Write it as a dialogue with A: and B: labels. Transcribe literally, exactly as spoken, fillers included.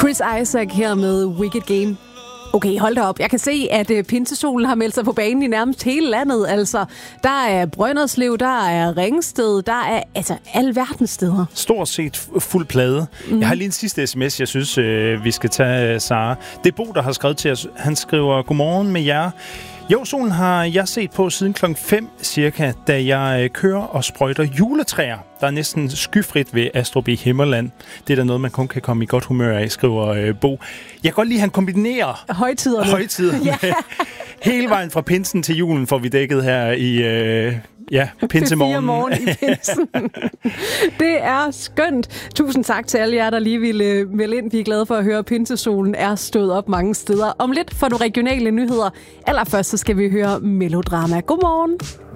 A: Chris Isaak her med Wicked Game. Okay, hold da op. Jeg kan se, at uh, pinsesolen har meldt sig på banen i nærmest hele landet. Altså, der er Brønderslev, der er Ringsted, der er altså alverdens steder.
B: Stort set fuld plade. Mm. Jeg har lige en sidste sms, jeg synes, øh, vi skal tage, Sara. Det er Bo, der har skrevet til os. Han skriver, godmorgen med jer. Jo, solen har jeg set på siden klokken fem cirka, da jeg øh, kører og sprøjter juletræer. Der er næsten skyfrit ved Astrup i Himmerland. Det er da noget, man kun kan komme i godt humør af, skriver øh, Bo. Jeg kan godt lide, at han kombinerer
A: højtiderne.
B: Højtiderne. Ja. Hele vejen fra pinsen til julen får vi dækket her i... Øh, Ja, pinsemorgen.
A: morgen i pinsen. Det er skønt. Tusind tak til alle jer, der lige ville melde ind. Vi er glade for at høre, at pinsesolen er stået op mange steder. Om lidt får du regionale nyheder. Allerførst så skal vi høre melodrama. Godmorgen.